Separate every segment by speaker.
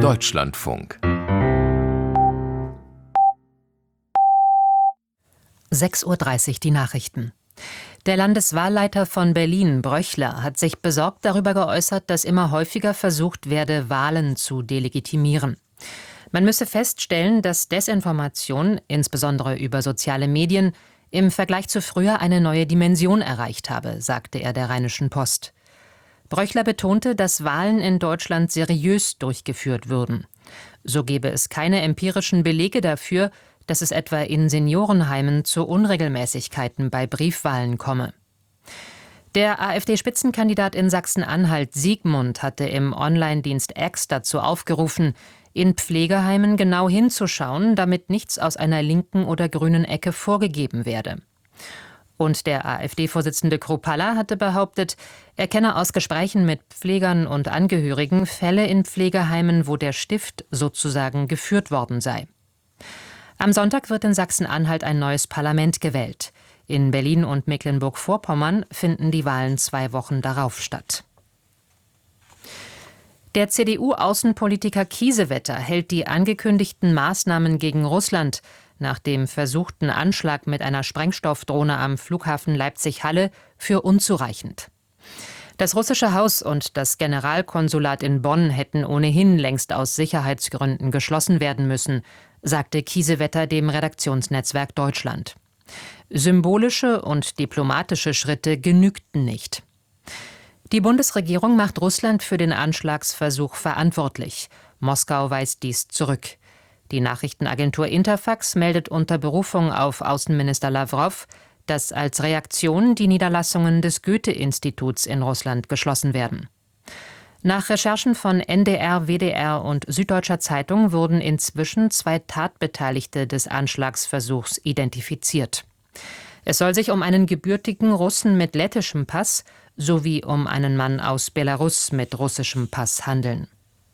Speaker 1: Deutschlandfunk
Speaker 2: 6:30 Uhr die Nachrichten. Der Landeswahlleiter von Berlin, Bröchler, hat sich besorgt darüber geäußert, dass immer häufiger versucht werde, Wahlen zu delegitimieren. Man müsse feststellen, dass Desinformation, insbesondere über soziale Medien, im Vergleich zu früher eine neue Dimension erreicht habe, sagte er der Rheinischen Post. Bröchler betonte, dass Wahlen in Deutschland seriös durchgeführt würden. So gebe es keine empirischen Belege dafür, dass es etwa in Seniorenheimen zu Unregelmäßigkeiten bei Briefwahlen komme. Der AfD-Spitzenkandidat in Sachsen-Anhalt, Siegmund, hatte im Online-Dienst X dazu aufgerufen, in Pflegeheimen genau hinzuschauen, damit nichts aus einer linken oder grünen Ecke vorgegeben werde. Und der AfD-Vorsitzende Kruppalla hatte behauptet, er kenne aus Gesprächen mit Pflegern und Angehörigen Fälle in Pflegeheimen, wo der Stift sozusagen geführt worden sei. Am Sonntag wird in Sachsen-Anhalt ein neues Parlament gewählt. In Berlin und Mecklenburg-Vorpommern finden die Wahlen 2 Wochen darauf statt. Der CDU-Außenpolitiker Kiesewetter hält die angekündigten Maßnahmen gegen Russland nach dem versuchten Anschlag mit einer Sprengstoffdrohne am Flughafen Leipzig-Halle für unzureichend. Das russische Haus und das Generalkonsulat in Bonn hätten ohnehin längst aus Sicherheitsgründen geschlossen werden müssen, sagte Kiesewetter dem Redaktionsnetzwerk Deutschland. Symbolische und diplomatische Schritte genügten nicht. Die Bundesregierung macht Russland für den Anschlagsversuch verantwortlich. Moskau weist dies zurück. Die Nachrichtenagentur Interfax meldet unter Berufung auf Außenminister Lawrow, dass als Reaktion die Niederlassungen des Goethe-Instituts in Russland geschlossen werden. Nach Recherchen von NDR, WDR und Süddeutscher Zeitung wurden inzwischen 2 Tatbeteiligte des Anschlagsversuchs identifiziert. Es soll sich um einen gebürtigen Russen mit lettischem Pass sowie um einen Mann aus Belarus mit russischem Pass handeln.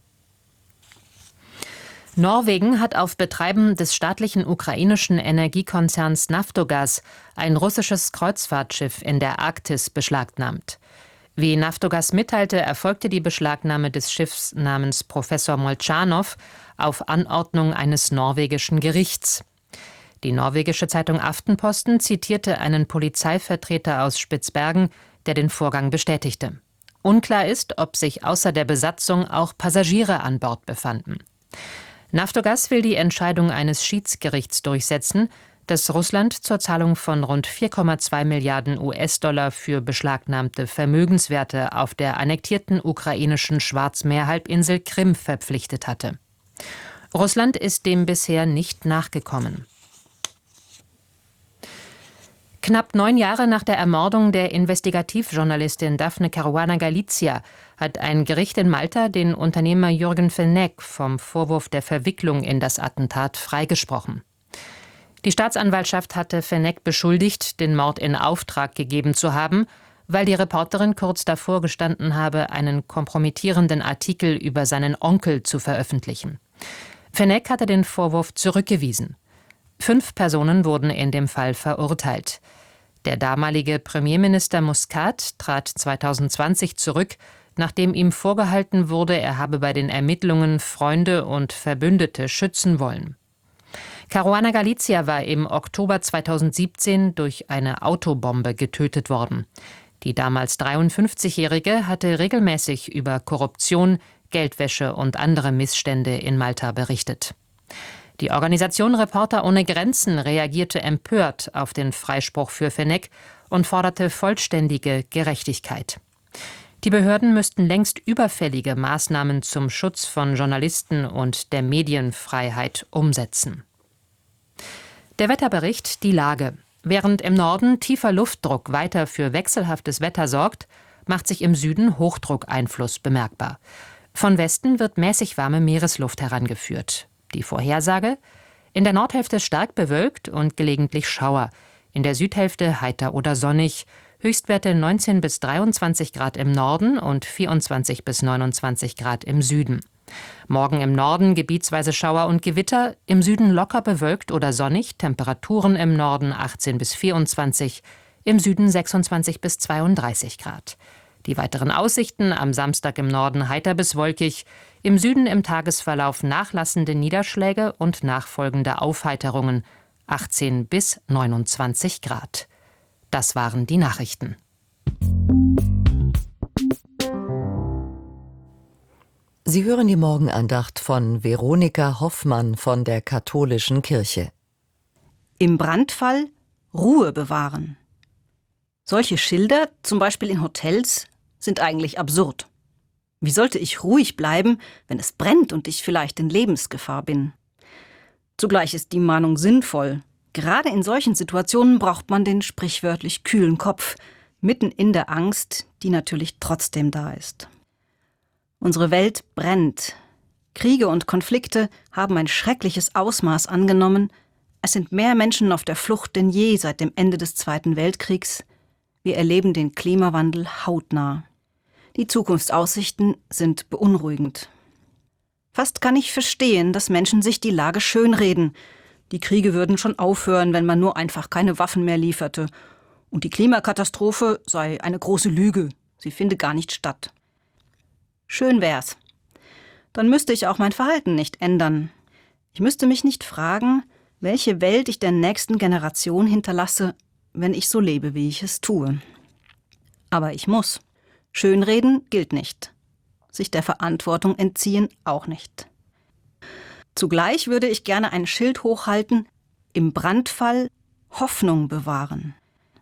Speaker 2: Norwegen hat auf Betreiben des staatlichen ukrainischen Energiekonzerns Naftogaz ein russisches Kreuzfahrtschiff in der Arktis beschlagnahmt. Wie Naftogaz mitteilte, erfolgte die Beschlagnahme des Schiffs namens Professor Molchanov auf Anordnung eines norwegischen Gerichts. Die norwegische Zeitung Aftenposten zitierte einen Polizeivertreter aus Spitzbergen, der den Vorgang bestätigte. Unklar ist, ob sich außer der Besatzung auch Passagiere an Bord befanden. Naftogaz will die Entscheidung eines Schiedsgerichts durchsetzen, das Russland zur Zahlung von rund 4,2 Milliarden US-Dollar für beschlagnahmte Vermögenswerte auf der annektierten ukrainischen Schwarzmeerhalbinsel Krim verpflichtet hatte. Russland ist dem bisher nicht nachgekommen. Knapp 9 Jahre nach der Ermordung der Investigativjournalistin Daphne Caruana Galizia hat ein Gericht in Malta den Unternehmer Jürgen Fenech vom Vorwurf der Verwicklung in das Attentat freigesprochen. Die Staatsanwaltschaft hatte Fenech beschuldigt, den Mord in Auftrag gegeben zu haben, weil die Reporterin kurz davor gestanden habe, einen kompromittierenden Artikel über seinen Onkel zu veröffentlichen. Fenech hatte den Vorwurf zurückgewiesen. 5 Personen wurden in dem Fall verurteilt. Der damalige Premierminister Muscat trat 2020 zurück, nachdem ihm vorgehalten wurde, er habe bei den Ermittlungen Freunde und Verbündete schützen wollen. Caruana Galizia war im Oktober 2017 durch eine Autobombe getötet worden. Die damals 53-Jährige hatte regelmäßig über Korruption, Geldwäsche und andere Missstände in Malta berichtet. Die Organisation Reporter ohne Grenzen reagierte empört auf den Freispruch für Fenech und forderte vollständige Gerechtigkeit. Die Behörden müssten längst überfällige Maßnahmen zum Schutz von Journalisten und der Medienfreiheit umsetzen. Der Wetterbericht, die Lage. Während im Norden tiefer Luftdruck weiter für wechselhaftes Wetter sorgt, macht sich im Süden Hochdruckeinfluss bemerkbar. Von Westen wird mäßig warme Meeresluft herangeführt. Die Vorhersage? In der Nordhälfte stark bewölkt und gelegentlich Schauer. In der Südhälfte heiter oder sonnig. Höchstwerte 19 bis 23 Grad im Norden und 24 bis 29 Grad im Süden. Morgen im Norden gebietsweise Schauer und Gewitter, im Süden locker bewölkt oder sonnig, Temperaturen im Norden 18 bis 24, im Süden 26 bis 32 Grad. Die weiteren Aussichten: am Samstag im Norden heiter bis wolkig, im Süden im Tagesverlauf nachlassende Niederschläge und nachfolgende Aufheiterungen, 18 bis 29 Grad. Das waren die Nachrichten.
Speaker 1: Sie hören die Morgenandacht von Veronika Hoffmann von der Katholischen Kirche.
Speaker 3: Im Brandfall Ruhe bewahren. Solche Schilder, zum Beispiel in Hotels, sind eigentlich absurd. Wie sollte ich ruhig bleiben, wenn es brennt und ich vielleicht in Lebensgefahr bin? Zugleich ist die Mahnung sinnvoll. Gerade in solchen Situationen braucht man den sprichwörtlich kühlen Kopf, mitten in der Angst, die natürlich trotzdem da ist. Unsere Welt brennt. Kriege und Konflikte haben ein schreckliches Ausmaß angenommen. Es sind mehr Menschen auf der Flucht denn je seit dem Ende des Zweiten Weltkriegs. Wir erleben den Klimawandel hautnah. Die Zukunftsaussichten sind beunruhigend. Fast kann ich verstehen, dass Menschen sich die Lage schönreden. Die Kriege würden schon aufhören, wenn man nur einfach keine Waffen mehr lieferte. Und die Klimakatastrophe sei eine große Lüge. Sie finde gar nicht statt. Schön wär's. Dann müsste ich auch mein Verhalten nicht ändern. Ich müsste mich nicht fragen, welche Welt ich der nächsten Generation hinterlasse, wenn ich so lebe, wie ich es tue. Aber ich muss. Schönreden gilt nicht. Sich der Verantwortung entziehen auch nicht. Zugleich würde ich gerne ein Schild hochhalten: im Brandfall Hoffnung bewahren.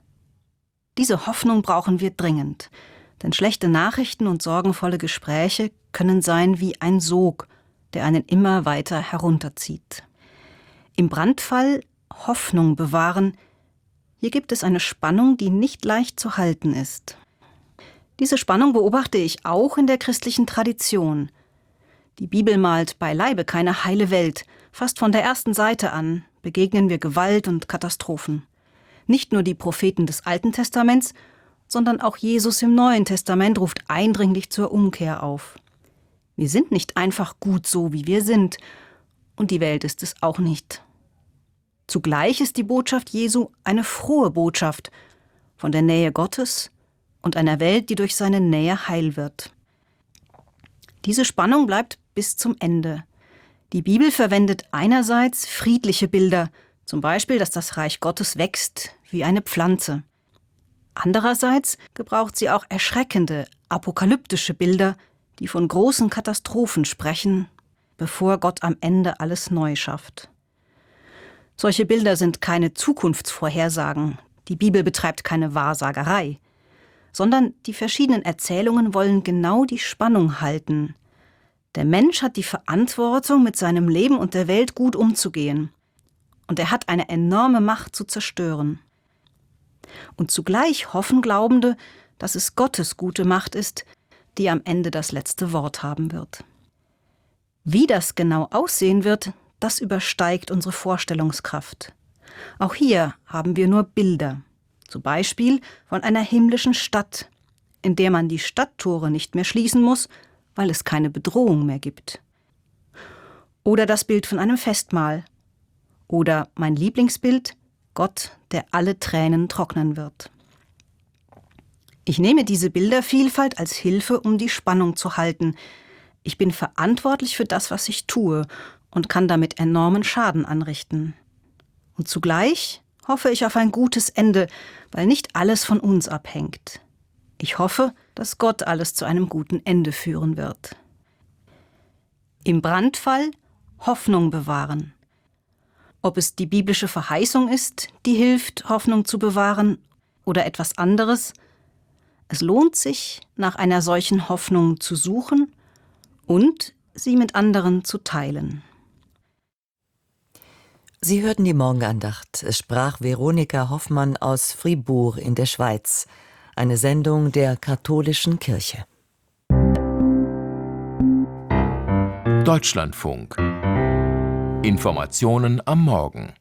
Speaker 3: Diese Hoffnung brauchen wir dringend, denn schlechte Nachrichten und sorgenvolle Gespräche können sein wie ein Sog, der einen immer weiter herunterzieht. Im Brandfall Hoffnung bewahren. Hier gibt es eine Spannung, die nicht leicht zu halten ist. Diese Spannung beobachte ich auch in der christlichen Tradition. Die Bibel malt beileibe keine heile Welt. Fast von der ersten Seite an begegnen wir Gewalt und Katastrophen. Nicht nur die Propheten des Alten Testaments, sondern auch Jesus im Neuen Testament ruft eindringlich zur Umkehr auf. Wir sind nicht einfach gut so, wie wir sind, und die Welt ist es auch nicht. Zugleich ist die Botschaft Jesu eine frohe Botschaft von der Nähe Gottes und einer Welt, die durch seine Nähe heil wird. Diese Spannung bleibt bis zum Ende. Die Bibel verwendet einerseits friedliche Bilder, zum Beispiel, dass das Reich Gottes wächst wie eine Pflanze. Andererseits gebraucht sie auch erschreckende, apokalyptische Bilder, die von großen Katastrophen sprechen, bevor Gott am Ende alles neu schafft. Solche Bilder sind keine Zukunftsvorhersagen. Die Bibel betreibt keine Wahrsagerei, sondern die verschiedenen Erzählungen wollen genau die Spannung halten. Der Mensch hat die Verantwortung, mit seinem Leben und der Welt gut umzugehen. Und er hat eine enorme Macht zu zerstören. Und zugleich hoffen Glaubende, dass es Gottes gute Macht ist, die am Ende das letzte Wort haben wird. Wie das genau aussehen wird, das übersteigt unsere Vorstellungskraft. Auch hier haben wir nur Bilder. Zum Beispiel von einer himmlischen Stadt, in der man die Stadttore nicht mehr schließen muss, weil es keine Bedrohung mehr gibt. Oder das Bild von einem Festmahl. Oder mein Lieblingsbild: Gott, der alle Tränen trocknen wird. Ich nehme diese Bildervielfalt als Hilfe, um die Spannung zu halten. Ich bin verantwortlich für das, was ich tue, und kann damit enormen Schaden anrichten. Und zugleich hoffe ich auf ein gutes Ende, weil nicht alles von uns abhängt. Ich hoffe, dass Gott alles zu einem guten Ende führen wird. Im Brandfall Hoffnung bewahren. Ob es die biblische Verheißung ist, die hilft, Hoffnung zu bewahren, oder etwas anderes, es lohnt sich, nach einer solchen Hoffnung zu suchen und sie mit anderen zu teilen.
Speaker 1: Sie hörten die Morgenandacht. Es sprach Veronika Hoffmann aus Fribourg in der Schweiz. Eine Sendung der Katholischen Kirche.
Speaker 4: Deutschlandfunk. Informationen am Morgen.